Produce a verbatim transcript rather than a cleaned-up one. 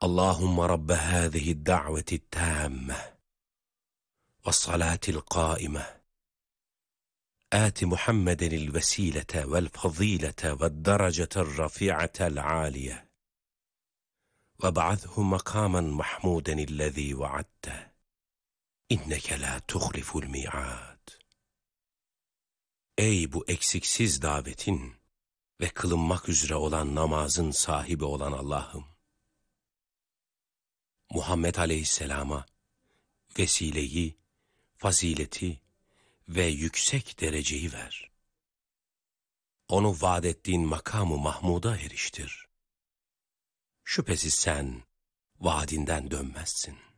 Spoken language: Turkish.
Allahümme Rabbe hâzihi da'veti tâmme ve salatil qâime âti Muhammedenil vesilete vel fazilete ve derecetel rafi'atel âliye ve ba'athu makamen mahmudenillezî vaadte inneke la tuhliful mi'ad. Ey bu eksiksiz davetin ve kılınmak üzere olan namazın sahibi olan Allah'ım! Muhammed Aleyhisselam'a vesileyi, fazileti ve yüksek dereceyi ver. Onu vaad ettiğin makamı Mahmud'a eriştir. Şüphesiz sen vaadinden dönmezsin.